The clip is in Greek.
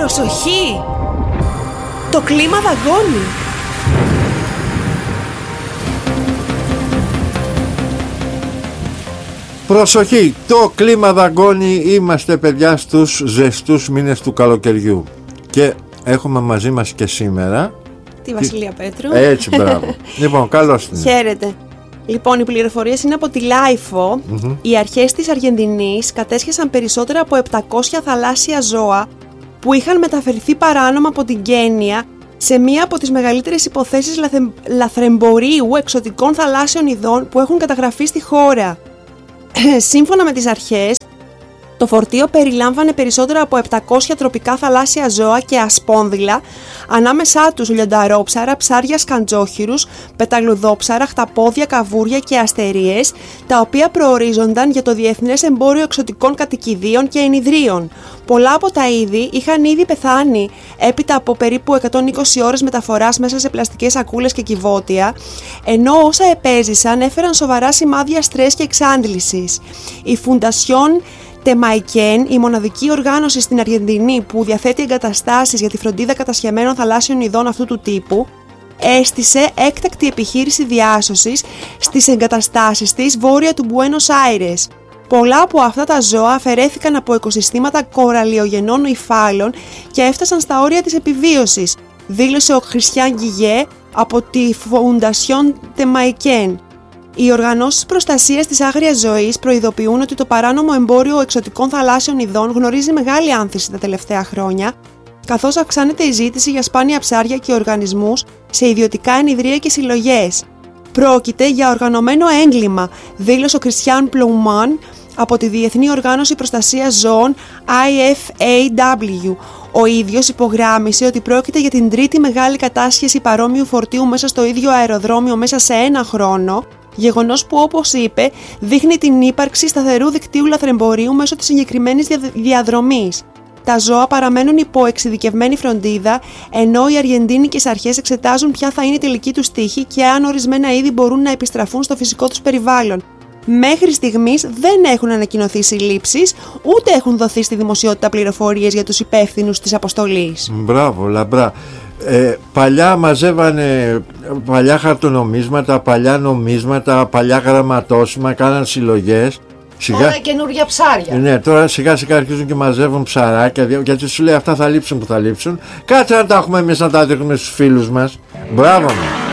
Προσοχή! Το κλίμα δαγκώνει! Προσοχή! Το κλίμα δαγκώνει. Είμαστε, παιδιά, στους ζεστούς μήνες του καλοκαιριού. Και έχουμε μαζί μας και σήμερα τη Βασιλεία Πέτρου. Έτσι, μπράβο. Λοιπόν, καλώς την. Χαίρετε. Λοιπόν, οι πληροφορίες είναι από τη Λάιφο. Οι αρχές της Αργεντινής κατέσχεσαν περισσότερα από 700 θαλάσσια ζώα που είχαν μεταφερθεί παράνομα από την Κένια σε μία από τις μεγαλύτερες υποθέσεις λαθρεμπορίου εξωτικών θαλάσσιων ειδών που έχουν καταγραφεί στη χώρα. Σύμφωνα με τις αρχές, το φορτίο περιλάμβανε περισσότερα από 700 τροπικά θαλάσσια ζώα και ασπόνδυλα, ανάμεσά τους λιονταρόψαρα, ψάρια σκαντζόχυρους, πεταλουδόψαρα, χταπόδια, καβούρια και αστερίες, τα οποία προορίζονταν για το διεθνές εμπόριο εξωτικών κατοικιδίων και ενιδρίων. Πολλά από τα είδη είχαν ήδη πεθάνει έπειτα από περίπου 120 ώρες μεταφοράς μέσα σε πλαστικές σακούλες και κυβότια, ενώ όσα επέζησαν έφεραν σοβαρά σημάδια στρες και εξάντλησης. Η Fundación Temaiken, η μοναδική οργάνωση στην Αργεντινή που διαθέτει εγκαταστάσεις για τη φροντίδα κατασχεμένων θαλάσσιων ειδών αυτού του τύπου, έστησε έκτακτη επιχείρηση διάσωσης στις εγκαταστάσεις της βόρεια του Μπουένος Άιρες. Πολλά από αυτά τα ζώα αφαιρέθηκαν από οικοσυστήματα κοραλιογενών υφάλων και έφτασαν στα όρια της επιβίωσης, δήλωσε ο Χριστιάν Γκιγέ από τη Fundación Temaiken. Οι οργανώσεις προστασίας της άγριας ζωής προειδοποιούν ότι το παράνομο εμπόριο εξωτικών θαλάσσιων ειδών γνωρίζει μεγάλη άνθηση τα τελευταία χρόνια, καθώς αυξάνεται η ζήτηση για σπάνια ψάρια και οργανισμούς σε ιδιωτικά ενιδρία και συλλογές. Πρόκειται για οργανωμένο έγκλημα, δήλωσε ο Κριστιάν Πλουμάν από τη Διεθνή Οργάνωση Προστασίας Ζώων IFAW. Ο ίδιος υπογράμμισε ότι πρόκειται για την τρίτη μεγάλη κατάσχεση παρόμοιου φορτίου μέσα στο ίδιο αεροδρόμιο μέσα σε ένα χρόνο, γεγονός που, όπως είπε, δείχνει την ύπαρξη σταθερού δικτύου λαθρεμπορίου μέσω της συγκεκριμένης διαδρομής. Τα ζώα παραμένουν υπό εξειδικευμένη φροντίδα, ενώ οι αργεντίνικες αρχές εξετάζουν ποια θα είναι η τελική τους τύχη και αν ορισμένα είδη μπορούν να επιστραφούν στο φυσικό τους περιβάλλον. Μέχρι στιγμής δεν έχουν ανακοινωθεί συλλήψεις, ούτε έχουν δοθεί στη δημοσιότητα πληροφορίες για τους υπεύθυνους της αποστολής. Μπράβο, λαμπρά. Παλιά μαζεύανε παλιά χαρτονομίσματα, παλιά νομίσματα, παλιά γραμματόσημα, κάναν συλλογές. Τώρα καινούργια ψάρια. Ναι, τώρα σιγά σιγά αρχίζουν και μαζεύουν ψαράκια, γιατί σου λέει αυτά θα λείψουν που θα λείψουν. Κάτσε να τα έχουμε εμείς να τα δείχνουμε στους φίλους μας. Μπράβο μου.